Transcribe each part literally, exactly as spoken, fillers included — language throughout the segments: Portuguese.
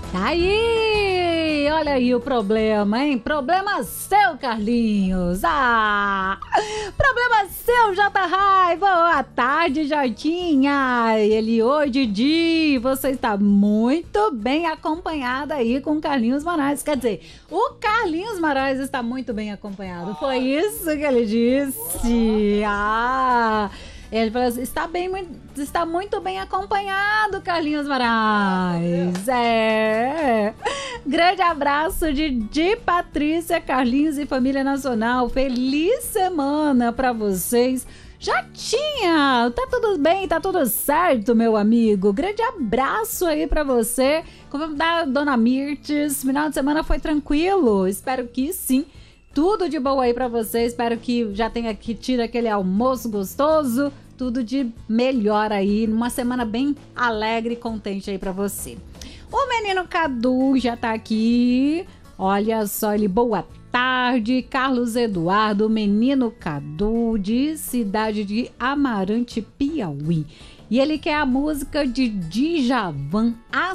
Aí, olha aí o problema, hein? Problema seu, Carlinhos. Ah, problema seu, J. Raiva. Boa tarde, Jotinha. Ele hoje de você está muito bem acompanhada aí com Carlinhos Moraes. Quer dizer, o Carlinhos Moraes está muito bem acompanhado. Foi isso que ele disse. Ah... Ele falou assim, está, bem, está muito bem acompanhado, Carlinhos Moraes. É. Grande abraço de, de Patrícia, Carlinhos e Família Nacional. Feliz semana para vocês. Já tinha, tá tudo bem, tá tudo certo, meu amigo. Grande abraço aí pra você. Como da Dona Mirtes, final de semana foi tranquilo? Espero que sim. Tudo de bom aí pra você, espero que já tenha que tirar aquele almoço gostoso, tudo de melhor aí, numa semana bem alegre e contente aí pra você. O menino Cadu já tá aqui, olha só ele, boa tarde, Carlos Eduardo, o menino Cadu, de cidade de Amarante, Piauí. E ele quer a música de Djavan,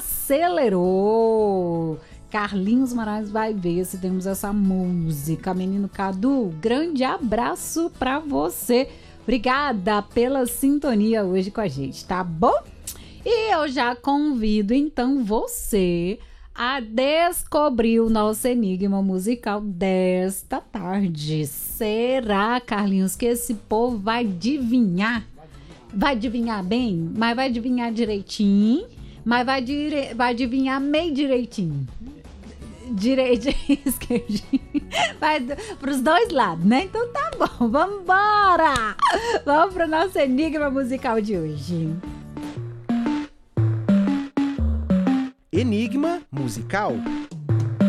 Acelerou. Carlinhos Moraes vai ver se temos essa música. Menino Cadu, grande abraço pra você. Obrigada pela sintonia hoje com a gente, tá bom? E eu já convido então você a descobrir o nosso enigma musical desta tarde. Será, Carlinhos, que esse povo vai adivinhar? Vai adivinhar bem? Mas vai adivinhar direitinho? Mas vai, dire... vai adivinhar meio direitinho? Direito e esquerdinho. Vai pros dois lados, né? Então tá bom, vamos embora! Vamos pro nosso enigma musical de hoje. Enigma musical.